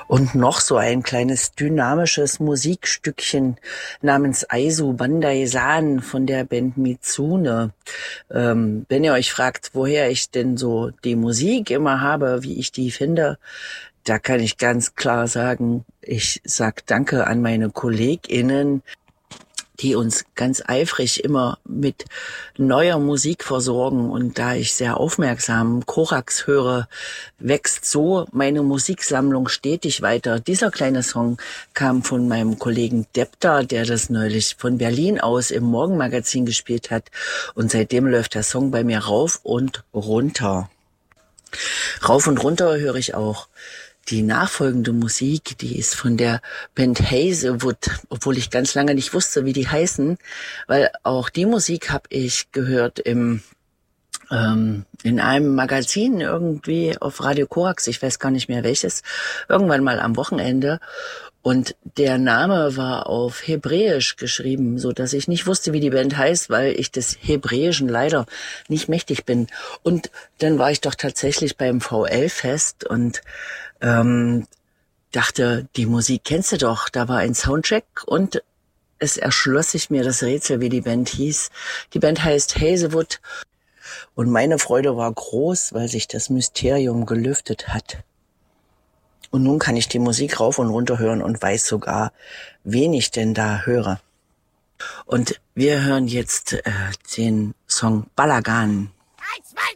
Und noch so ein kleines dynamisches Musikstückchen namens Aizu Bandai San von der Band Mitsune. Wenn ihr euch fragt, woher ich denn so die Musik immer habe, wie ich die finde, da kann ich ganz klar sagen, ich sag Danke an meine KollegInnen, die uns ganz eifrig immer mit neuer Musik versorgen. Und da ich sehr aufmerksam Korax höre, wächst so meine Musiksammlung stetig weiter. Dieser kleine Song kam von meinem Kollegen Depta, der das neulich von Berlin aus im Morgenmagazin gespielt hat. Und seitdem läuft der Song bei mir rauf und runter. Rauf und runter höre ich auch die nachfolgende Musik, die ist von der Band Hazelwood, obwohl ich ganz lange nicht wusste, wie die heißen, weil auch die Musik habe ich gehört in einem Magazin irgendwie auf Radio Korax, ich weiß gar nicht mehr welches, irgendwann mal am Wochenende. Und der Name war auf Hebräisch geschrieben, so dass ich nicht wusste, wie die Band heißt, weil ich des Hebräischen leider nicht mächtig bin. Und dann war ich doch tatsächlich beim VL-Fest und dachte, die Musik kennst du doch. Da war ein Soundcheck und es erschloss sich mir das Rätsel, wie die Band hieß. Die Band heißt Hazelwood und meine Freude war groß, weil sich das Mysterium gelüftet hat. Und nun kann ich die Musik rauf und runter hören und weiß sogar, wen ich denn da höre. Und wir hören jetzt den Song Balagan. 1, 2,